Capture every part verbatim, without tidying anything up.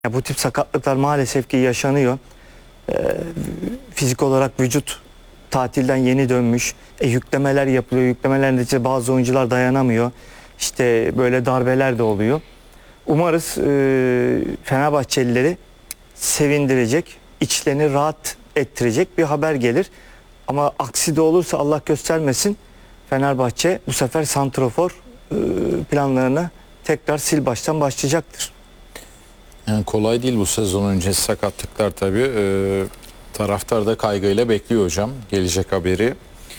Ya bu tip sakatlıklar maalesef ki yaşanıyor. Ee, fizik olarak vücut tatilden yeni dönmüş. E, yüklemeler yapılıyor. Yüklemelerinde işte bazı oyuncular dayanamıyor. İşte böyle darbeler de oluyor. Umarız e, Fenerbahçelileri sevindirecek, içlerini rahat ettirecek bir haber gelir. Ama aksi de olursa Allah göstermesin, Fenerbahçe bu sefer santrafor e, planlarına tekrar sil baştan başlayacaktır. Yani kolay değil bu sezon öncesi sakatlıklar tabii. Ee, taraftar da kaygıyla bekliyor hocam gelecek haberi.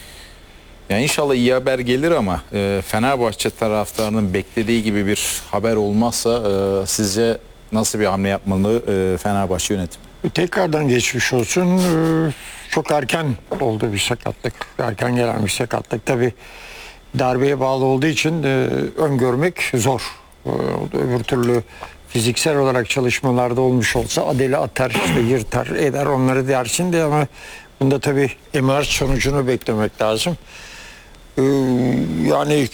Yani inşallah iyi haber gelir ama e, Fenerbahçe taraftarının beklediği gibi bir haber olmazsa e, sizce nasıl bir hamle yapmalı e, Fenerbahçe yönetimi? Tekrardan geçmiş olsun. Ee, Çok erken oldu bir sakatlık. Erken gelen bir sakatlık. Tabii darbeye bağlı olduğu için e, öngörmek zor. Ee, Öbür türlü fiziksel olarak çalışmalarda olmuş olsa adeli atar, işte yırtar, eder onları dersin de ama bunda tabii M R sonucunu beklemek lazım. Ee, Yani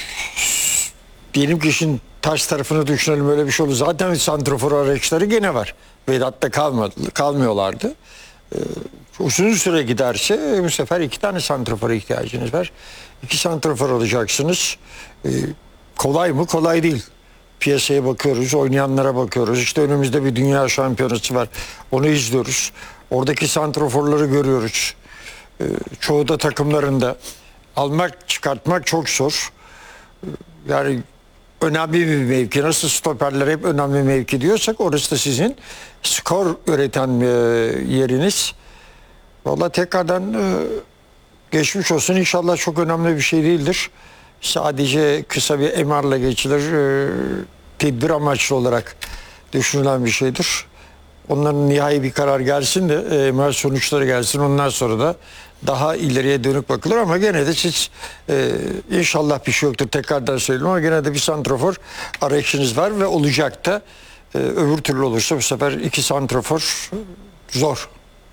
diyelim ki işin taş tarafını düşünelim, öyle bir şey olur. Zaten santrafor araçları gene var. Vedat'ta kalmadı, kalmıyorlardı. Ee, uzun süre giderse bu sefer iki tane santrafora ihtiyacınız var. İki santrafor alacaksınız. Ee, kolay mı? Kolay değil. Piyasaya bakıyoruz, oynayanlara bakıyoruz. İşte önümüzde bir dünya şampiyonası var. Onu izliyoruz. Oradaki santraforları görüyoruz. Ee, çoğu da takımlarında. Almak, çıkartmak çok zor. Yani önemli bir mevki. Nasıl stoperler hep önemli mevki diyorsak, orası da sizin skor üreten e, yeriniz. Vallahi tekrardan e, geçmiş olsun. İnşallah çok önemli bir şey değildir. Sadece kısa bir M R'la geçilir. E, tedbir amaçlı olarak düşünülen bir şeydir. Onların nihai bir karar gelsin de e, M R sonuçları gelsin. Ondan sonra da daha ileriye dönük bakılır ama gene de siz e, inşallah bir şey yoktur, tekrardan söylüyorum, ama gene de bir santrafor arayışınız var ve olacak da. E, öbür türlü olursa bu sefer iki santrafor zor.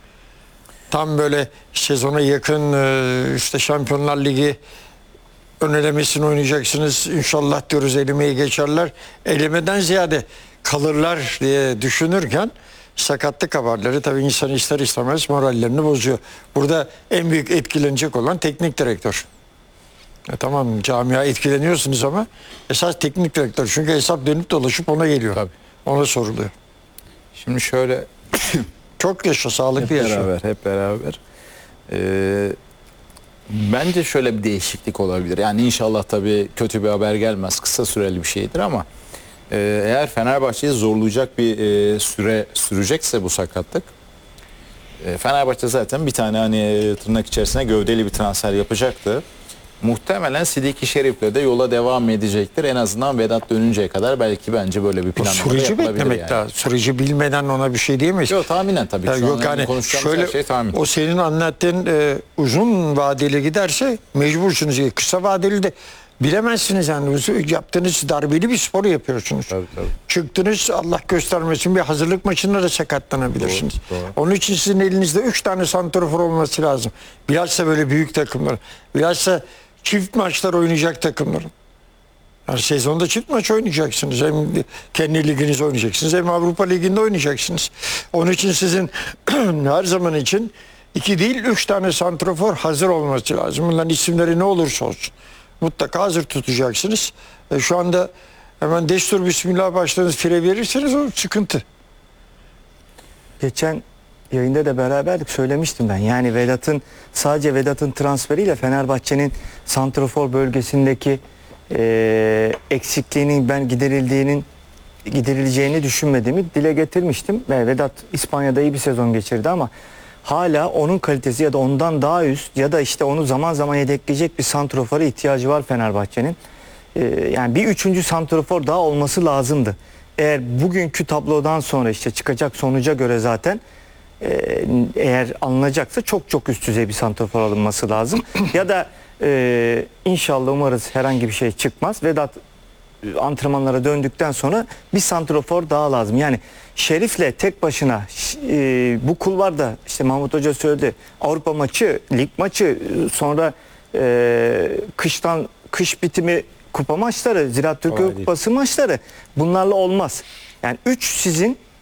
Tam böyle sezona yakın e, işte Şampiyonlar Ligi ön elemesini oynayacaksınız. İnşallah diyoruz elemeyi geçerler. Elemeden ziyade kalırlar diye düşünürken sakatlık haberleri tabii insan ister istemez morallerini bozuyor. Burada en büyük etkilenecek olan teknik direktör. E tamam, camia etkileniyorsunuz ama esas teknik direktör. Çünkü hesap dönüp dolaşıp ona geliyor. Tabii. Ona soruluyor. Şimdi şöyle Çok yaşa, sağlıklı hep yaşa. beraber, hep beraber. Ee, bence şöyle bir değişiklik olabilir. Yani inşallah tabii kötü bir haber gelmez. Kısa süreli bir şeydir ama e, eğer Fenerbahçe'yi zorlayacak bir e, süre sürecekse bu sakatlık, e, Fenerbahçe zaten bir tane hani e, tırnak içerisine gövdeli bir transfer yapacaktı. Muhtemelen Sidiki Şerif'le de yola devam edecektir. En azından Vedat dönünceye kadar belki bence böyle bir Bu planlama süreci beklemek yani. lazım. Süreci bilmeden ona bir şey diyemeyiz. Yok, tahminen tabii. Yani Şu yok an hani konuşacağımız şöyle, her şey tahmin. o senin anlattığın e, uzun vadeli giderse mecbursunuz. Kısa vadeli de bilemezsiniz yani. Yaptığınız darbeli bir spor yapıyorsunuz. Tabii, tabii. Çıktınız, Allah göstermesin, bir hazırlık maçında da sakatlanabilirsiniz. Doğru, doğru. Onun için sizin elinizde üç tane santrafor olması lazım. Bilhassa böyle büyük takımlar. Bilhassa çift maçlar oynayacak takımların. Yani sezonda çift maç oynayacaksınız. Hem kendi liginizi oynayacaksınız, hem Avrupa Ligi'nde oynayacaksınız. Onun için sizin her zaman için iki değil üç tane santrafor hazır olması lazım. Bunların isimleri ne olursa olsun mutlaka hazır tutacaksınız. E şu anda hemen destur bismillah başladınız, fire verirseniz o sıkıntı. Geçen yayında da beraberdik, söylemiştim ben. Yani Vedat'ın, sadece Vedat'ın transferiyle Fenerbahçe'nin santrafor bölgesindeki e, eksikliğinin ben giderildiğinin giderileceğini düşünmediğimi dile getirmiştim. Ve Vedat İspanya'da iyi bir sezon geçirdi ama hala onun kalitesi ya da ondan daha üst ya da işte onu zaman zaman yedekleyecek bir santrafora ihtiyacı var Fenerbahçe'nin. E, yani bir üçüncü santrafor daha olması lazımdı. Eğer bugünkü tablodan sonra işte çıkacak sonuca göre zaten e, eğer alınacaksa çok çok üst düzey bir santrafor alınması lazım. Ya da e, inşallah umarız herhangi bir şey çıkmaz. Vedat e, antrenmanlara döndükten sonra bir santrafor daha lazım. Yani Şerif'le tek başına e, bu kulvarda işte Mahmut Hoca söyledi, Avrupa maçı, lig maçı, sonra e, kıştan kış bitimi kupa maçları, Ziraat Türkiye Kupası maçları, bunlarla olmaz. Yani üç sizin